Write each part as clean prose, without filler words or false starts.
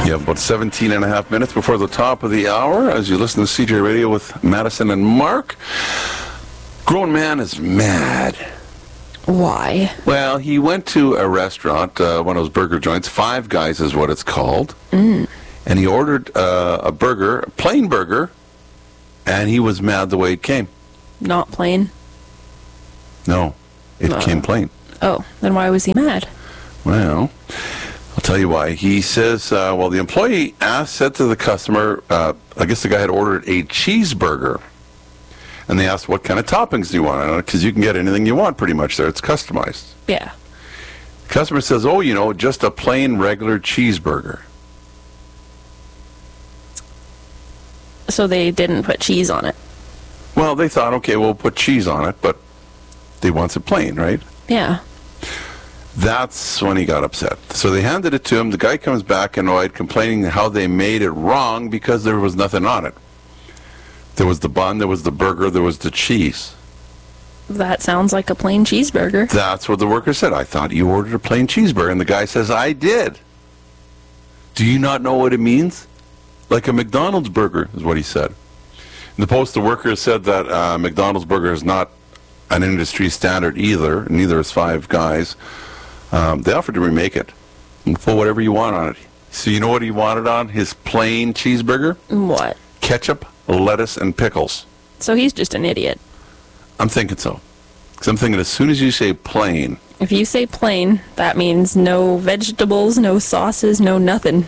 You have about 17 and a half minutes before the top of the hour as you listen to CJ Radio with Madison and Mark. Grown man is mad. Why? Well, he went to a restaurant, one of those burger joints. Five Guys is what it's called. And he ordered a burger, a plain burger, and he was mad the way it came. Not plain? No, it came plain. Oh, then why was he mad? Well, I'll tell you why. He says, the employee said to the customer, I guess the guy had ordered a cheeseburger. And they asked, what kind of toppings do you want? Because you can get anything you want pretty much there. It's customized. Yeah. The customer says, just a plain, regular cheeseburger. So they didn't put cheese on it? Well, they thought, okay, we'll put cheese on it, but they want it plain, right? Yeah. That's when he got upset. So they handed it to him. The guy comes back annoyed, complaining how they made it wrong because there was nothing on it. There was the bun, there was the burger, there was the cheese. That sounds like a plain cheeseburger. That's what the worker said. I thought you ordered a plain cheeseburger. And the guy says, I did. Do you not know what it means? Like a McDonald's burger, is what he said. In the Post, the worker said that McDonald's burger is not an industry standard either, neither is Five Guys. They offered to remake it and put whatever you want on it. So you know what he wanted on his plain cheeseburger? What? Ketchup, lettuce, and pickles. So he's just an idiot. I'm thinking so. Because I'm thinking as soon as you say plain... If you say plain, that means no vegetables, no sauces, no nothing.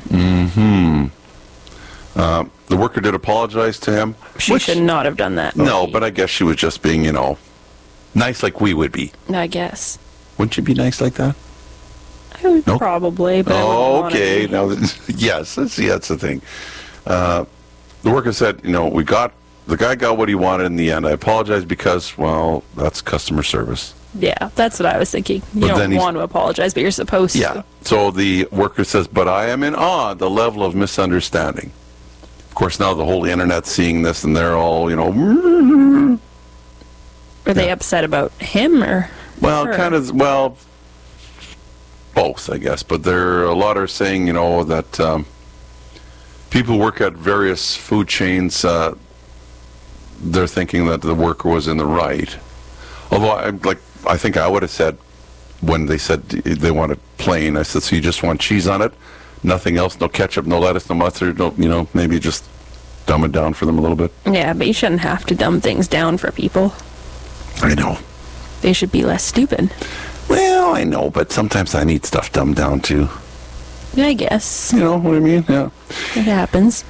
The worker did apologize to him. She should not have done that. No, but I guess she was just being, nice like we would be. I guess. Wouldn't you be nice like that? I would Nope. probably, but Okay. Now, yes, that's the thing. The worker said, the guy got what he wanted in the end. I apologize because, that's customer service. Yeah, that's what I was thinking. You But then don't want to apologize, but you're supposed Yeah. to. So the worker says, but I am in awe at the level of misunderstanding. Of course, now the whole internet's seeing this, and they're all, Were they upset about him or her? Both, I guess. But a lot are saying, that people who work at various food chains, they're thinking that the worker was in the right. Although, I think I would have said, when they said they wanted plain, I said, so you just want cheese on it? Nothing else? No ketchup, no lettuce, no mustard? No, maybe just dumb it down for them a little bit? Yeah, but you shouldn't have to dumb things down for people. I know. They should be less stupid. Well, I know, but sometimes I need stuff dumbed down, too. I guess. You know what I mean? Yeah. It happens.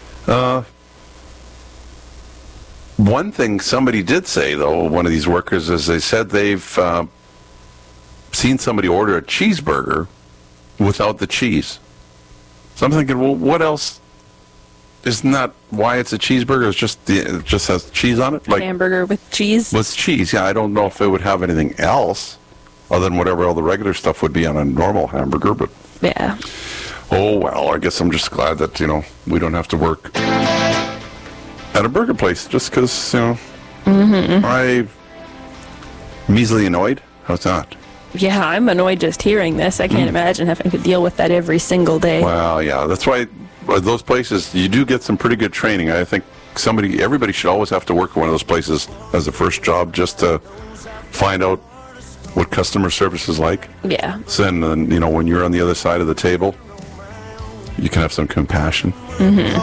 One thing somebody did say, though, one of these workers, is they said they've seen somebody order a cheeseburger without the cheese. So I'm thinking, well, what else? Isn't that why it's a cheeseburger? It just has cheese on it? Hamburger with cheese? With cheese, yeah. I don't know if it would have anything else other than whatever all the regular stuff would be on a normal hamburger, but... Yeah. Oh, well, I guess I'm just glad that, we don't have to work at a burger place just because, I'm measly annoyed. How's that? Yeah, I'm annoyed just hearing this. I can't imagine having to deal with that every single day. Well, yeah, that's why those places, you do get some pretty good training. I think everybody should always have to work at one of those places as a first job just to find out what customer service is like. Yeah. So then, when you're on the other side of the table, you can have some compassion.